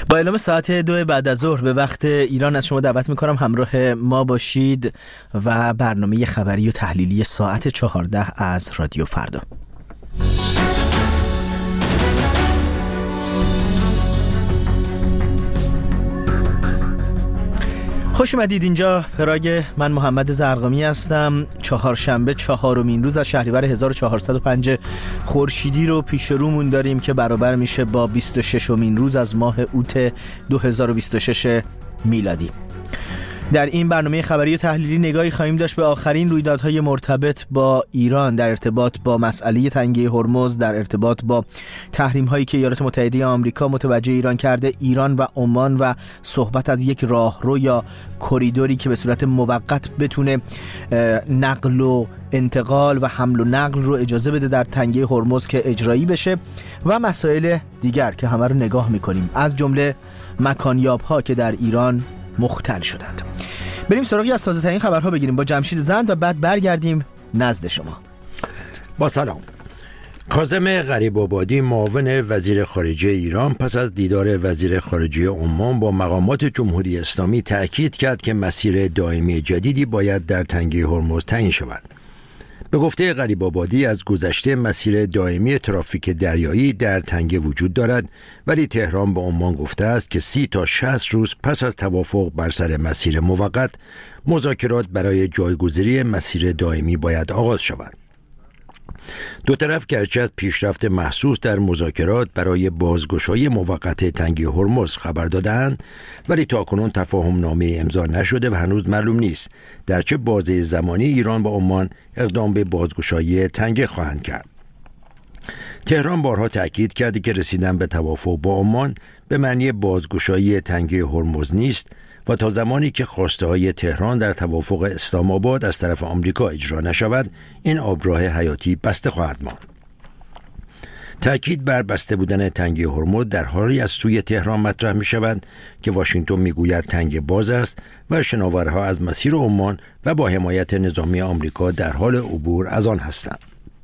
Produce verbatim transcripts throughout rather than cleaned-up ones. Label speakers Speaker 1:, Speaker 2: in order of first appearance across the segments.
Speaker 1: با اعلام ساعت دو بعد از ظهر به وقت ایران از شما دعوت میکنم همراه ما باشید و برنامه خبری و تحلیلی ساعت چهارده از رادیو فردا. خوش اومدید اینجا پراگ. من محمد زرقامی هستم. چهارشنبه چهارمین روز از شهریور هزار و چهارصد و پنج خورشیدی رو پیش رومون داریم که برابر میشه با بیست و ششمین روز از ماه اوت دو هزار و بیست و شش میلادی. در این برنامه خبری و تحلیلی نگاهی خواهیم داشت به آخرین رویدادهای مرتبط با ایران در ارتباط با مسئله تنگه هرمز، در ارتباط با تحریم‌هایی که ایالات متحده آمریکا متوجه ایران کرده، ایران و عمان و صحبت از یک راهرو یا کریدوری که به صورت موقت بتونه نقل و انتقال و حمل و نقل رو اجازه بده در تنگه هرمز که اجرایی بشه و مسائل دیگر که همه رو نگاه می‌کنیم، از جمله مکانیاب‌ها که در ایران مختل شدند. بریم سراغی از تازه ترین خبرها بگیریم با جمشید زند و بعد برگردیم نزد شما.
Speaker 2: با سلام. کاظم غریب‌آبادی معاون وزیر خارجه ایران پس از دیدار وزیر خارجه عمان با مقامات جمهوری اسلامی تأکید کرد که مسیر دائمی جدیدی باید در تنگه هرمز تعیین شود. به گفته غریب‌آبادی از گذشته مسیر دائمی ترافیک دریایی در تنگه وجود دارد، ولی تهران به عمان گفته است که سی تا شصت روز پس از توافق بر سر مسیر موقت مذاکرات برای جایگزینی مسیر دائمی باید آغاز شود. دو طرف گرچه از پیشرفت محسوس در مذاکرات برای بازگشایی موقت تنگه هرمز خبر دادند، ولی تاکنون تفاهم نامه امضا نشده و هنوز معلوم نیست در چه بازه زمانی ایران و عمان اقدام به بازگشایی تنگه خواهند کرد. تهران بارها تأکید کرده که رسیدن به توافق با عمان به معنی بازگشایی تنگه هرمز نیست و تا زمانی که خواسته های تهران در توافق اسلام آباد از طرف آمریکا اجرا نشود، این آبراه حیاتی بسته خواهد ماند. تأکید بر بسته بودن تنگه هرمز در حالی از سوی تهران مطرح می شود که واشنگتن می گوید تنگه باز است و شناورها از مسیر عمان و با حمایت نظامی آمریکا در حال عبور از آن هستند.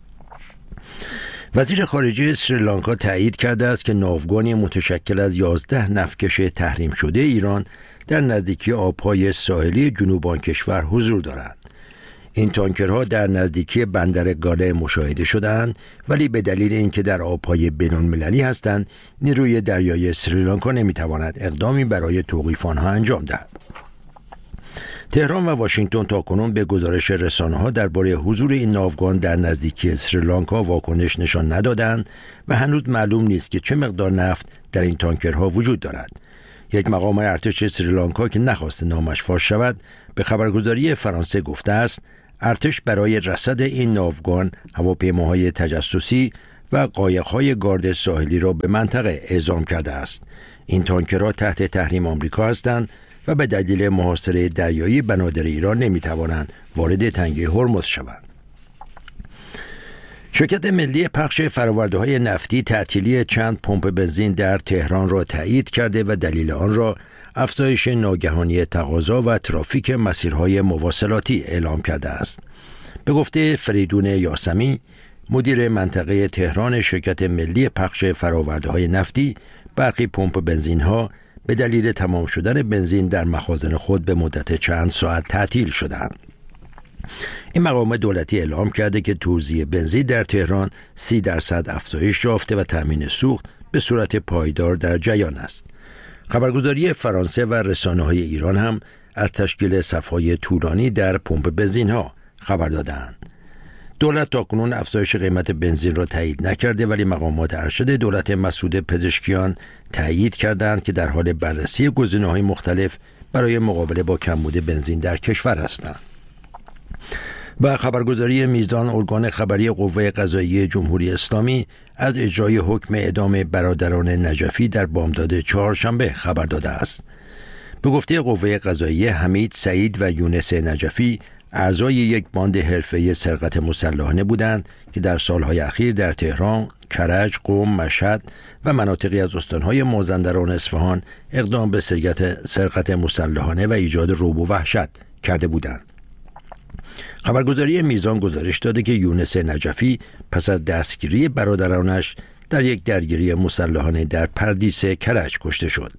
Speaker 2: وزیر خارجه سریلانکا تایید کرده است که ناوگانی متشکل از یازده نفتکش تحریم شده ایران در نزدیکی آبهای ساحلی جنوب آن کشور حضور دارند. این تانکرها در نزدیکی بندر گاله مشاهده شدند، ولی به دلیل اینکه در آبهای بین‌المللی هستند، نیروی دریایی سریلانکا نمیتواند اقدامی برای توقیف آنها انجام دهد. تهران و واشنگتن تاکنون به گزارش رسانه‌ها درباره حضور این ناوگان در نزدیکی سریلانکا واکنش نشان ندادند و هنوز معلوم نیست که چه مقدار نفت در این تانکرها وجود دارد. یک مقام ارتش سریلانکا که نخواست نامش فاش شود به خبرگزاری فرانسه گفته است ارتش برای رصد این ناوگان هواپیماهای تجسسی و قایق‌های گارد ساحلی را به منطقه اعزام کرده است. این تانکرها تحت تحریم آمریکا هستند و به دلیل محاصره دریایی بنادر ایران نمی‌توانند وارد تنگه هرمز شوند. شرکت ملی پخش فرآورده‌های نفتی تعطیلی چند پمپ بنزین در تهران را تایید کرده و دلیل آن را افزایش ناگهانی تقاضا و ترافیک مسیرهای مواصلاتی اعلام کرده است. به گفته فریدون یاسمی، مدیر منطقه تهران شرکت ملی پخش فرآورده‌های نفتی، برخی پمپ بنزین‌ها به دلیل تمام شدن بنزین در مخازن خود به مدت چند ساعت تعطیل شدند. این مقام دولتی اعلام کرده که توزیع بنزین در تهران سی درصد افزایش یافته و تامین سوخت به صورت پایدار در جریان است. خبرگزاری فرانسه و رسانه‌های ایران هم از تشکیل صف‌های طولانی در پمپ بنزین‌ها خبر دادند. دولت تاکنون افزایش قیمت بنزین را تایید نکرده، ولی مقامات ارشد دولت مسعود پزشکیان تایید کردند که در حال بررسی گزینه‌های مختلف برای مقابله با کمبود بنزین در کشور هستند. و خبرگزاری میزان ارگان خبری قوه قضاییه جمهوری اسلامی از اجرای حکم اعدام برادران نجفی در بامداد چهارشنبه خبر داده است. به گفته قوه قضاییه، حمید، سعید و یونس نجفی اعضای یک باند حرفه‌ای سرقت مسلحانه بودند که در سالهای اخیر در تهران، کرج، قم، مشهد و مناطقی از استانهای مازندران و اصفهان اقدام به سرقت مسلحانه و ایجاد رعب و وحشت کرده بودند. خبرگزاری میزان گزارش داده که یونس نجفی پس از دستگیری برادرانش در یک درگیری مسلحانه در پردیس کرج کشته شد.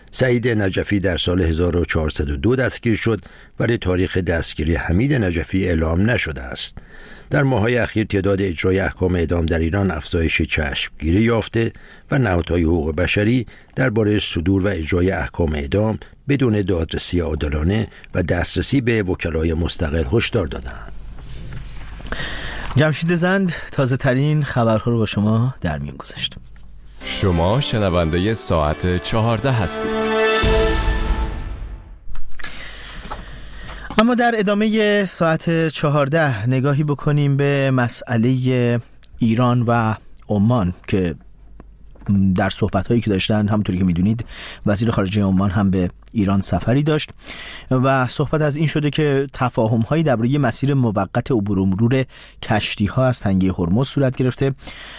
Speaker 2: سعید نجفی در سال هزار و چهارصد و دو دستگیر شد ولی تاریخ دستگیری حمید نجفی اعلام نشده است. در ماه‌های اخیر تعداد اجرای احکام اعدام در ایران افزایش چشمگیری یافته و نهادهای حقوق بشری درباره صدور و اجرای احکام اعدام بدون دادرسی عادلانه و دسترسی به وکلای مستقل هشدار دادند.
Speaker 1: جمشید زند تازه ترین خبرها رو با شما در میون گذاشت.
Speaker 3: شما شنونده ساعت چهارده هستید.
Speaker 1: اما در ادامه ساعت چهارده نگاهی بکنیم به مسئله ایران و عمان که در صحبت‌هایی که داشتن، همونطوری که می‌دونید وزیر خارجه عمان هم به ایران سفری داشت و صحبت از این شده که تفاهم‌هایی درباره مسیر موقت عبور و مرور کشتی‌ها از تنگه هرمز صورت گرفته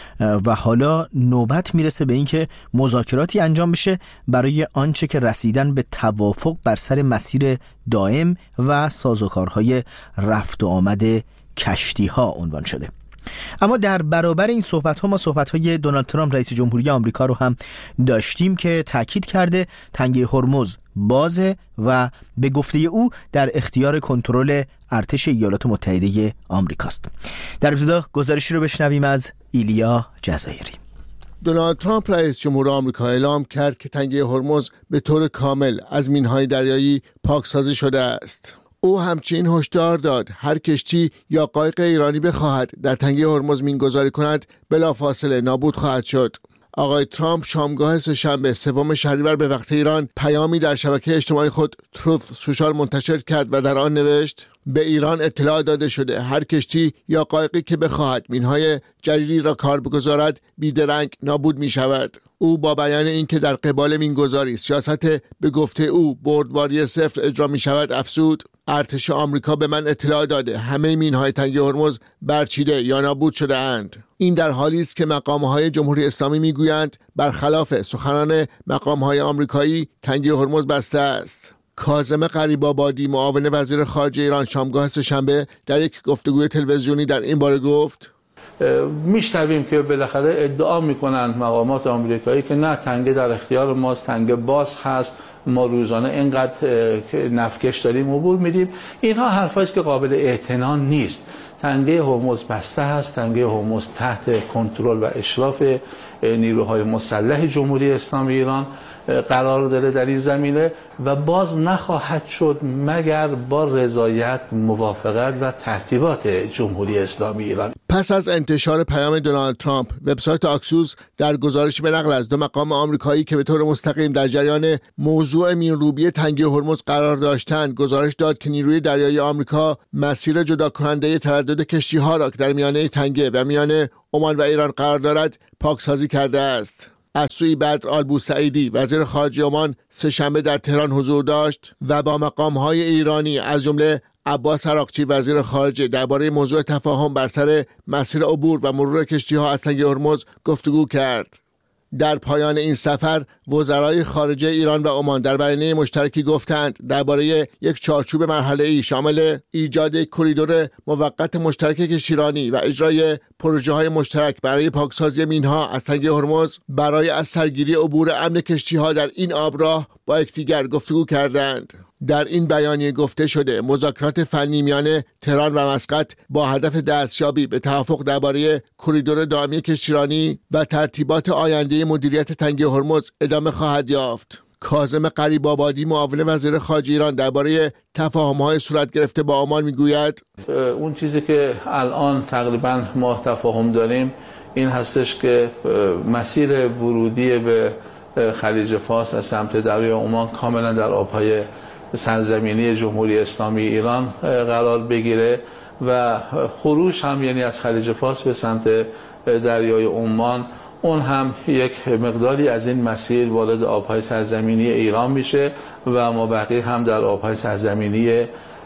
Speaker 1: و حالا نوبت میرسه به اینکه مذاکراتی انجام بشه برای آنچه که رسیدن به توافق بر سر مسیر دائم و سازوکارهای رفت و آمد کشتی‌ها عنوان شده. اما در برابر این صحبت‌ها ما صحبت‌های دونالد ترامپ رئیس جمهوری آمریکا رو هم داشتیم که تاکید کرده تنگه هرمز بازه و به گفته او در اختیار کنترل ارتش ایالات متحده آمریکاست. در ابتدا گزارشی رو بشنویم از ایلیا جزایری.
Speaker 4: دونالد ترامپ رئیس جمهور آمریکا اعلام کرد که تنگه هرمز به طور کامل از مین‌های دریایی پاکسازی شده است. او همچنین هشدار داد هر کشتی یا قایق ایرانی بخواهد در تنگه هرمز مین‌گذاری کند بلافاصله نابود خواهد شد. آقای ترامپ شامگاه سه‌شنبه سوم شهریور به وقت ایران پیامی در شبکه اجتماعی خود تروث سوشال منتشر کرد و در آن نوشت: به ایران اطلاع داده شده هر کشتی یا قایقی که بخواهد مین‌های جدیدی را کار بگذارد بیدرنگ نابود می شود. او با بیان اینکه در قبال مین‌گذاری سیاست به گفته او بردباری صفر اجرا می شود افزود: ارتش آمریکا به من اطلاع داده همه مین‌های تنگه هرمز برچیده یا نابود شده اند. این در حالی است که مقام‌های جمهوری اسلامی میگویند برخلاف سخنان مقام‌های آمریکایی تنگه هرمز بسته است. کاظم غریب‌آبادی معاون وزیر خارجه ایران شامگاه سه‌شنبه در یک گفتگوی تلویزیونی در این باره گفت:
Speaker 5: میشنویم که بالاخره ادعا میکنند مقامات آمریکایی که نه تنگه در اختیار ماست، تنگه باز هست، ما روزانه اینقدر نفکش داریم عبور میدیم. اینها حرفاست که قابل اعتنا نیست. تنگه هرمز بسته هست، تنگه هرمز تحت کنترل و اشراف نیروهای مسلح جمهوری اسلامی ایران قرار داره در این زمینه و باز نخواهد شد مگر با رضایت، موافقت و ترتیبات جمهوری اسلامی ایران.
Speaker 4: پس از انتشار پیام دونالد ترامپ، وبسایت آکسیوس در گزارشی به نقل از دو مقام آمریکایی که به طور مستقیم در جریان موضوع مین‌روبی تنگه هرمز قرار داشتند، گزارش داد که نیروی دریایی آمریکا مسیر جدا کننده تردد کشتی‌ها را که در میانه تنگه و میانه عمان و ایران قرار دارد پاکسازی کرده است. از سوی بدر آلبوسعیدی وزیر خارجه عمان سه‌شنبه در تهران حضور داشت و با مقام‌های ایرانی از جمله عباس عراقچی وزیر خارجه درباره موضوع تفاهم بر سر مسیر عبور و مرور کشتی‌ها از تنگه هرمز گفتگو کرد. در پایان این سفر وزرای خارجه ایران و عمان در بیانیه مشترکی گفتند درباره یک چارچوب مرحله‌ای شامل ایجاد کریدور موقت مشترک کشتیرانی و اجرای پروژه‌های مشترک برای پاکسازی مین‌ها از تنگه هرمز برای از سرگیری عبور امن کشتی‌ها در این آبراه با یکدیگر گفتگو کردند. در این بیانیه گفته شده مذاکرات فنی میان تهران و مسقط با هدف دستیابی به توافق درباره کریدور دائمی کشتیرانی و ترتیبات آینده مدیریت تنگه هرمز ادامه خواهد یافت. کاظم غریب‌آبادی معاون وزیر خارجه ایران درباره تفاهم‌های صورت گرفته با عمان میگوید:
Speaker 5: اون چیزی که الان تقریبا ما تفاهم داریم این هستش که مسیر ورودی به خلیج فارس از سمت دریای عمان کاملا در آب‌های سرزمینی جمهوری اسلامی ایران قرار بگیره و خروج هم یعنی از خلیج فارس به سمت دریای عمان اون هم یک مقداری از این مسیر وارد آبهای سرزمینی ایران میشه و مابقی هم در آبهای سرزمینی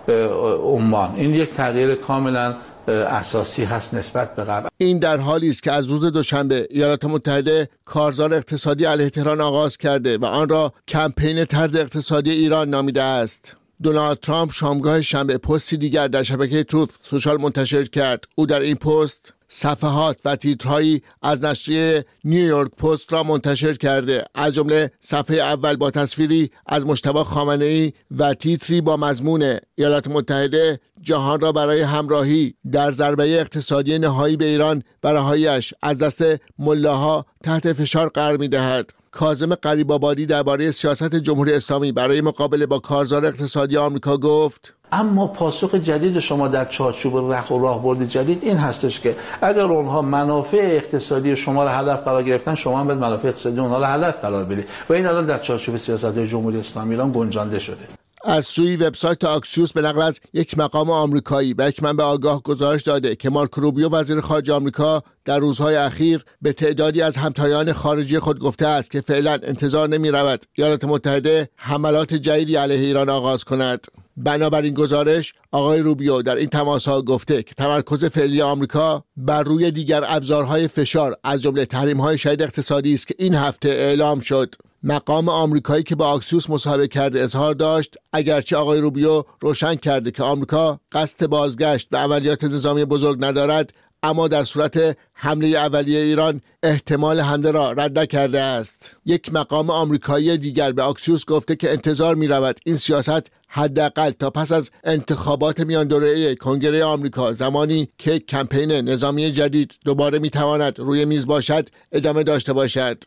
Speaker 5: عمان. این یک تغییر کاملا اساسی هست نسبت به قبل.
Speaker 4: این در حالی است که از روز دوشنبه ایالات متحده کارزار اقتصادی علیه تهران آغاز کرده و آن را کمپین طرد اقتصادی ایران نامیده است. دونالد ترامپ شامگاه شنبه پستی دیگر در شبکه تروث سوشال منتشر کرد. او در این پست صفحات و تیترهایی از نشریه نیویورک پست را منتشر کرده، از جمله صفحه اول با تصویری از مجتبی خامنه‌ای و تیتری با مضمون ایالات متحده جهان را برای همراهی در ضربه اقتصادی نهایی به ایران و رهایی‌اش از دست ملاها تحت فشار قرار می‌دهد. کاظم غریب‌آبادی درباره سیاست جمهوری اسلامی برای مقابله با کارزار اقتصادی آمریکا گفت:
Speaker 5: اما پاسخ جدید شما در چارچوب رخ و راهبرد جدید این هستش که اگر اونها منافع اقتصادی شما را هدف قرار گرفتن، شما هم باید منافع اقتصادی اونها را هدف قرار بدید و این الان در چارچوب سیاست‌های جمهوری اسلامی ایران گنجانده شده.
Speaker 4: از سوی وبسایت آکسیوس به نقل از یک مقام آمریکایی و یک منبع آگاه گزارش داده که مارکو روبیو وزیر خارجه آمریکا در روزهای اخیر به تعدادی از همتایان خارجی خود گفته است که فعلا انتظار نمی رود ایالات متحده حملات جدیدی علیه ایران آغاز کند. بنابراین گزارش آقای روبیو در این تماس‌ها گفته که تمرکز فعلی آمریکا بر روی دیگر ابزارهای فشار از جمله تحریم‌های شدید اقتصادی است که این هفته اعلام شد. مقام آمریکایی که با آکسیوس مصاحبه کرده اظهار داشت اگرچه آقای روبیو روشن کرده که آمریکا قصد بازگشت به عملیات نظامی بزرگ ندارد، اما در صورت حمله اولیه ایران احتمال حمله را رد نکرده است. یک مقام آمریکایی دیگر به آکسیوس گفته که انتظار می رود این سیاست حداقل تا پس از انتخابات میان دوره‌ای کنگره آمریکا، زمانی که کمپین نظامی جدید دوباره می تواند روی میز باشد، ادامه داشته باشد.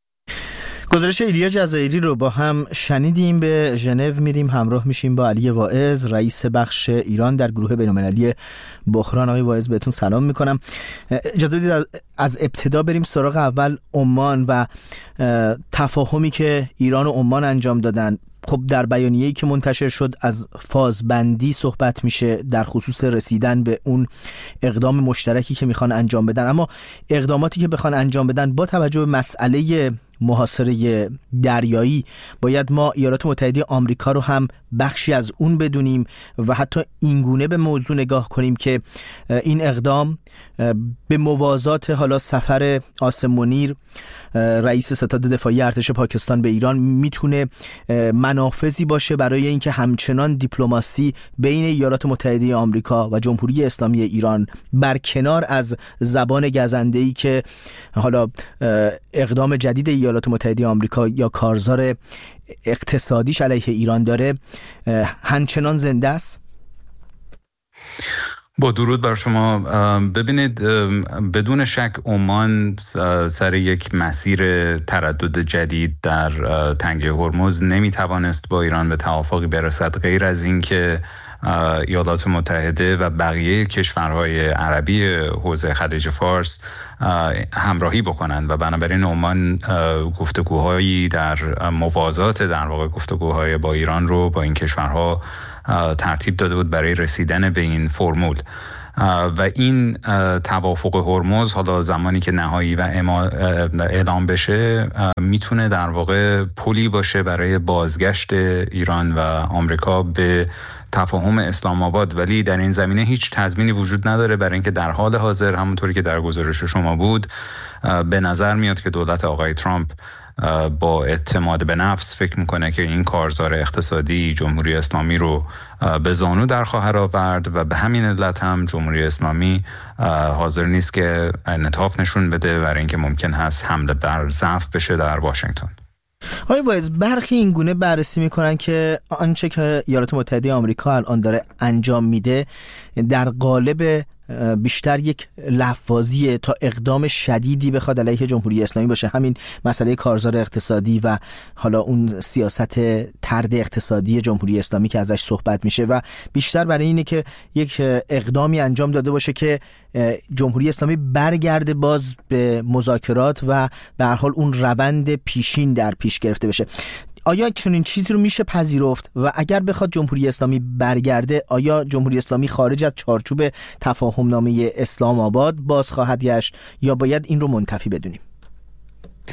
Speaker 1: گزارش ایلیا جزایری رو با هم شنیدیم. به ژنو میریم، همراه میشیم با علی واعظ، رئیس بخش ایران در گروه بین‌المللی بحران. آقای واعظ بهتون سلام میکنم. اجازه بدید از ابتدا بریم سراغ اول عمان و تفاهمی که ایران و عمان انجام دادن. خب در بیانیه‌ای که منتشر شد از فازبندی صحبت میشه در خصوص رسیدن به اون اقدام مشترکی که میخوان انجام بدن، اما اقداماتی که بخوان انجام بدن با توجه به مسئله محاصره دریایی باید ما ایالات متحده آمریکا رو هم بخشی از اون بدونیم و حتی اینگونه به موضوع نگاه کنیم که این اقدام به موازات حالا سفر عاصم منیر رئیس ستاد دفاعی ارتش پاکستان به ایران میتونه منافذی باشه برای اینکه همچنان دیپلماسی بین ایالات متحده آمریکا و جمهوری اسلامی ایران بر کنار از زبان گزنده‌ای که حالا اقدام جدید ایالات متحده آمریکا یا کارزار اقتصادیش علیه ایران داره همچنان زنده است.
Speaker 6: با درود بر شما. ببینید، بدون شک عمان سر یک مسیر تردد جدید در تنگه هرمز نمیتوانست با ایران به توافقی برسد، غیر از این که ایالات متحده و بقیه کشورهای عربی حوزه خلیج فارس همراهی بکنند و بنابراین عمان گفتگوهایی در موازات در واقع گفتگوهای با ایران رو با این کشورها ترتیب داده بود برای رسیدن به این فرمول و این توافق هرمز حالا زمانی که نهایی و اعلام بشه میتونه در واقع پلی باشه برای بازگشت ایران و آمریکا به تفاهم اسلام آباد، ولی در این زمینه هیچ تضمینی وجود نداره برای اینکه در حال حاضر همونطوری که در گزارش شما بود به نظر میاد که دولت آقای ترامپ با اعتماد به نفس فکر میکنه که این کارزار اقتصادی جمهوری اسلامی رو به زانو در خواهد آورد و به همین علت هم جمهوری اسلامی حاضر نیست که انعطاف نشون بده برای اینکه ممکن هست حمله بر ضعف بشه در واشنگتن.
Speaker 1: آقای باعث، برخی این گونه بررسی میکنن که آنچه که ایالات متحده آمریکا الان داره انجام میده در قالب بیشتر یک لفاظیه تا اقدام شدیدی بخواد علیه جمهوری اسلامی باشه. همین مسئله کارزار اقتصادی و حالا اون سیاست طرد اقتصادی جمهوری اسلامی که ازش صحبت میشه و بیشتر برای اینه که یک اقدامی انجام داده باشه که جمهوری اسلامی برگرده باز به مذاکرات و به هر حال اون روند پیشین در پیش گرفته بشه. آیا چنین چیزی رو میشه پذیرفت و اگر بخواد جمهوری اسلامی برگرده، آیا جمهوری اسلامی خارج از چارچوب تفاهم نامه اسلام آباد باز خواهد گشت یا باید این رو منتفی بدونیم؟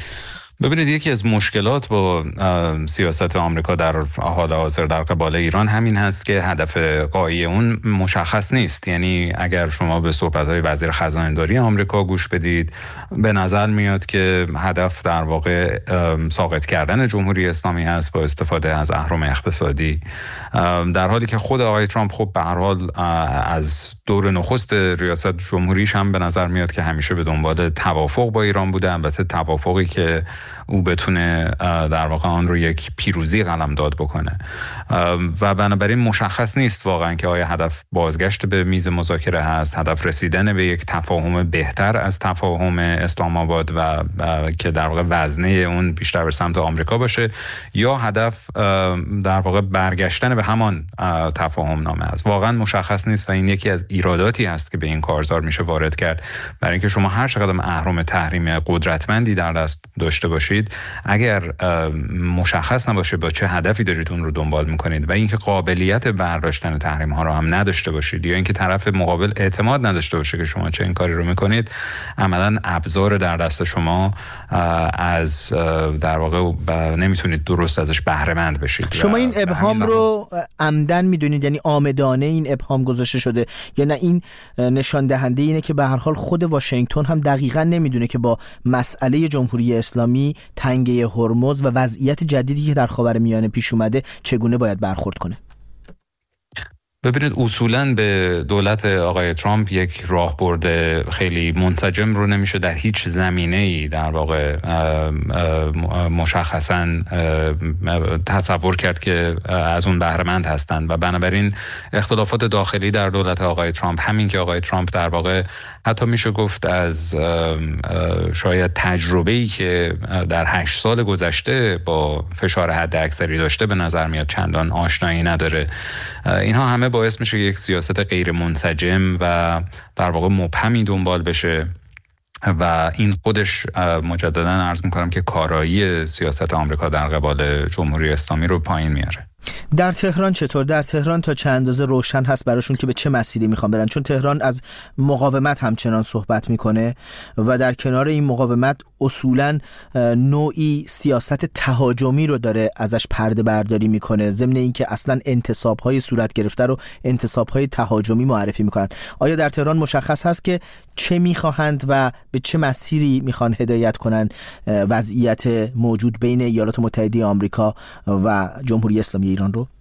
Speaker 6: ببینید یکی از مشکلات با سیاست آمریکا در حال حاضر در قبال ایران همین هست که هدف غایی اون مشخص نیست. یعنی اگر شما به صحبت‌های وزیر خزانه‌داری آمریکا گوش بدید، به نظر میاد که هدف در واقع ساقط کردن جمهوری اسلامی هست با استفاده از اهرم اقتصادی، در حالی که خود آقای ترامپ خب به هر حال از دور نخست ریاست جمهوریش هم به نظر میاد که همیشه به دنبال توافق با ایران بوده، البته توافقی که او بتونه در واقع آن رو یک پیروزی قلمداد بکنه و بنابراین مشخص نیست واقعا که آیا هدف بازگشت به میز مذاکره هست، هدف رسیدن به یک تفاهم بهتر از تفاهم اسلام آباد و که در واقع وزنه اون بیشتر به سمت آمریکا باشه، یا هدف در واقع برگشتن به همان تفاهم نامه است. واقعا مشخص نیست و این یکی از ایراداتی هست که به این کارزار میشه وارد کرد، برای اینکه شما هر چقدر اهرم تحریم قدرتمندی در دست داشته باشید، اگر مشخص نباشه با چه هدفی دارید اون رو دنبال میکنید و اینکه قابلیت برداشتن تحریم ها رو هم نداشته باشید یا اینکه طرف مقابل اعتماد نداشته باشه که شما چه این کاری رو میکنید، عملا ابزار در دست شما از در واقع نمیتونید درست ازش بهره مند بشید.
Speaker 1: شما این ابهام رو عمدن میدونید، یعنی آمدانه این ابهام گذاشته شده، یا نه این نشان دهنده اینه که به هر حال خود واشنگتن هم دقیقاً نمیدونه که با مسئله جمهوری اسلامی، تنگه هرمز و وضعیت جدیدی که در خاورمیانه پیش اومده چگونه باید برخورد کنه؟
Speaker 6: ببینید اصولاً به دولت آقای ترامپ یک راهبرد خیلی منسجم رو نمیشه در هیچ زمینه‌ای در واقع مشخصاً تصور کرد که از اون بهره مند هستند و بنابراین اختلافات داخلی در دولت آقای ترامپ، همین که آقای ترامپ در واقع حتی میشه گفت از شاید تجربه‌ای که در هشت سال گذشته با فشار حد اکثری داشته به نظر میاد چندان آشنایی نداره. اینها همه باعث میشه یک سیاست غیر منسجم و در واقع مبهمی دنبال بشه و این خودش مجددا عرض میکنم که کارایی سیاست آمریکا در قبال جمهوری اسلامی رو پایین میاره.
Speaker 1: در تهران چطور؟ در تهران تا چه اندازه روشن هست براشون که به چه مسیری میخوان برن؟ چون تهران از مقاومت همچنان صحبت میکنه و در کنار این مقاومت اصولاً نوعی سیاست تهاجمی رو داره ازش پرده برداری میکنه، ضمن اینکه اصلاً انتصاب‌های صورت گرفته رو انتصاب‌های تهاجمی معرفی میکنن. آیا در تهران مشخص هست که چه میخواهند و به چه مسیری میخوان هدایت کنن وضعیت موجود بین ایالات متحده آمریکا و جمهوری اسلامی ایران رو؟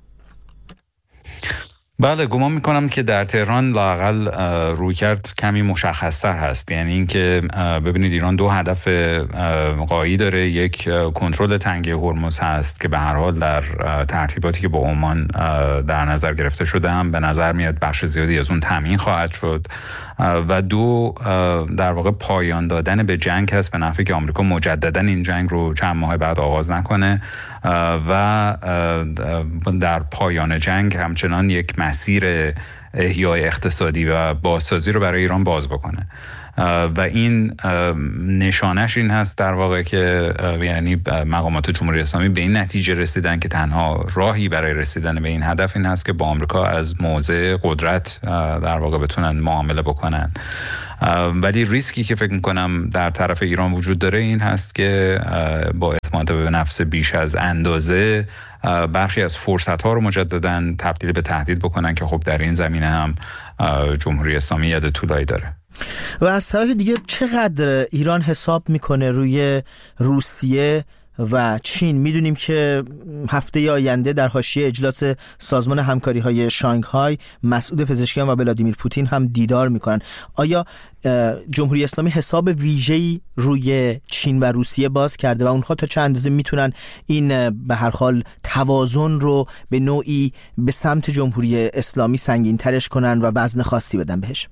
Speaker 6: بله، گمان میکنم که در تهران لااقل رویکرد کمی مشخص‌تر هست. یعنی اینکه ببینید ایران دو هدف غایی داره، یک کنترل تنگه هرمز هست که به هر حال در ترتیباتی که با عمان در نظر گرفته شده هم به نظر میاد بخش زیادی از اون تامین خواهد شد، و دو در واقع پایان دادن به جنگ هست به نفعی که آمریکا مجددا این جنگ رو چند ماه بعد آغاز نکنه و در پایان جنگ همچنان یک مسیر احیای اقتصادی و بازسازی رو برای ایران باز بکنه و این نشانش این هست در واقع که یعنی مقامات جمهوری اسلامی به این نتیجه رسیدن که تنها راهی برای رسیدن به این هدف این هست که با آمریکا از موضع قدرت در واقع بتونن معامله بکنن. ولی ریسکی که فکر میکنم در طرف ایران وجود داره این هست که با اعتماد به نفس بیش از اندازه برخی از فرصت‌ها رو مجدداً تبدیل به تهدید بکنن که خب در این زمینه هم جمهوری اسلامی ید طولایی داره.
Speaker 1: و از طرف دیگه چقدر ایران حساب میکنه روی روسیه و چین؟ میدونیم که هفته آینده در حاشیه اجلاس سازمان همکاری‌های شانگهای مسعود پزشکیان و ولادیمیر پوتین هم دیدار میکنن. آیا جمهوری اسلامی حساب ویژه‌ای روی چین و روسیه باز کرده و اونها تا چه اندازه میتونن این به هر حال توازن رو به نوعی به سمت جمهوری اسلامی سنگین ترش کنن و وزن خاصی بدن بهش؟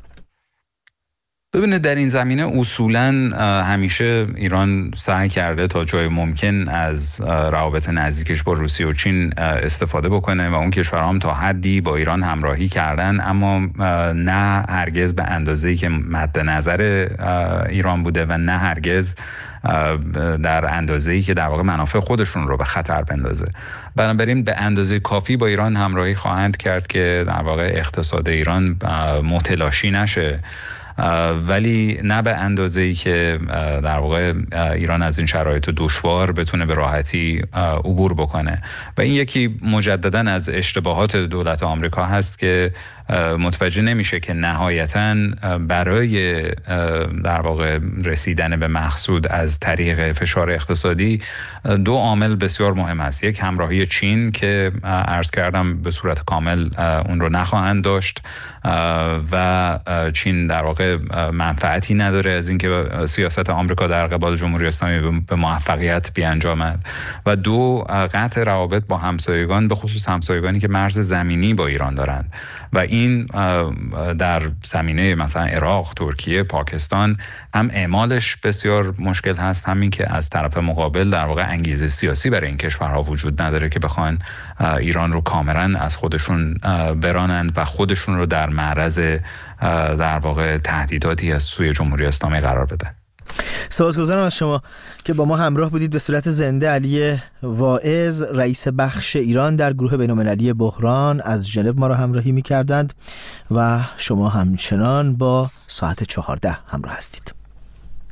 Speaker 6: ببینید در این زمینه اصولاً همیشه ایران سعی کرده تا جای ممکن از روابط نزدیکش با روسیه و چین استفاده بکنه و اون کشورها هم تا حدی با ایران همراهی کردن، اما نه هرگز به اندازه‌ای که مد نظر ایران بوده و نه هرگز در اندازه‌ای که در واقع منافع خودشون رو به خطر بندازه. بنابراین به اندازه کافی با ایران همراهی خواهند کرد که در واقع اقتصاد ایران متلاشی نشه ولی نه به اندازه‌ای که در واقع ایران از این شرایط دشوار بتونه به راحتی عبور بکنه. و این یکی مجدداً از اشتباهات دولت آمریکا هست که متوجه نمیشه که نهایتاً برای در واقع رسیدن به مقصود از طریق فشار اقتصادی دو عامل بسیار مهم است. یک، همراهی چین که عرض کردم به صورت کامل اون رو نخواهند داشت و چین در واقع منفعتی نداره از اینکه سیاست آمریکا در قبال جمهوری اسلامی به موفقیت بیانجامد. و دو، قطع روابط با همسایگان، به خصوص همسایگانی که مرز زمینی با ایران دارند و این در زمینه مثلا عراق، ترکیه، پاکستان هم اعمالش بسیار مشکل هست، همین که از طرف مقابل در واقع انگیزه سیاسی برای این کشورها وجود نداره که بخوان ایران رو کاملا از خودشون برانند و خودشون رو در معرض در واقع تهدیداتی از سوی جمهوری اسلامی قرار بدن.
Speaker 1: سپاسگزارم از شما که با ما همراه بودید. به صورت زنده علی واعظ، رئیس بخش ایران در گروه بین‌المللی بحران، از ژنو ما را همراهی می‌کردند و شما همچنان با ساعت چهارده همراه هستید.